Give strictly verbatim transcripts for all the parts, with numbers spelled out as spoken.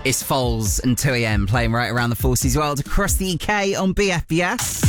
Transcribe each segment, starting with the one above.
It's Foals and two a.m. playing right around the Forces world across the U K on B F B S.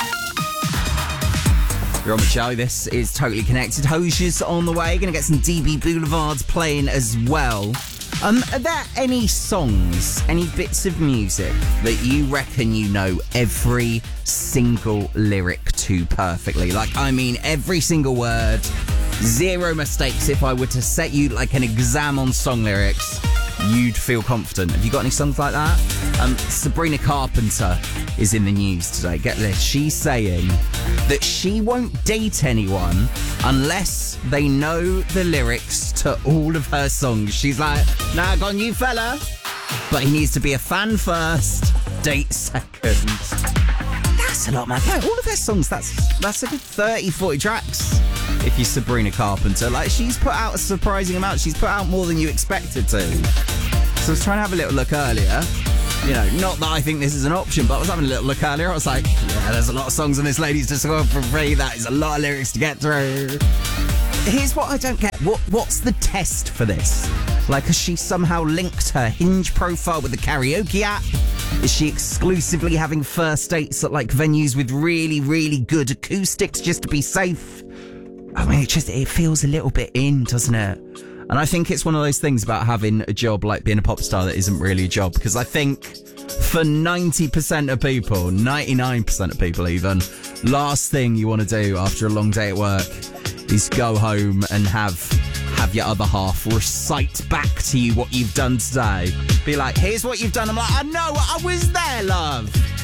You're on the show. This is Totally Connected. Hosier's on the way. Going to get some D B Boulevards playing as well. Um, are there any songs, any bits of music that you reckon you know every single lyric to perfectly? Like, I mean, every single word, zero mistakes. If I were to set you like an exam on song lyrics, you'd feel confident. Have you got any songs like that? Um, Sabrina Carpenter is in the news today. Get this. She's saying that she won't date anyone unless they know the lyrics to all of her songs. She's like, nah, go on you fella. But he needs to be a fan first, date second. That's a lot, man. No, all of her songs, that's that's a good thirty, forty tracks. If you're Sabrina Carpenter, like, she's put out a surprising amount. She's put out more than you expected to. So I was trying to have a little look earlier. You know, not that I think this is an option, but I was having a little look earlier. I was like, yeah, there's a lot of songs on this lady's discography for free. That is a lot of lyrics to get through. Here's what I don't get. What What's the test for this? Like, has she somehow linked her Hinge profile with the karaoke app? Is she exclusively having first dates at, like, venues with really, really good acoustics just to be safe? I mean, it just, it feels a little bit in, doesn't it? And I think it's one of those things about having a job like being a pop star that isn't really a job. Because I think for ninety percent of people, ninety-nine percent of people even, last thing you want to do after a long day at work is go home and have have your other half recite back to you what you've done today. Be like, here's what you've done. I'm like, I know, I was there, love.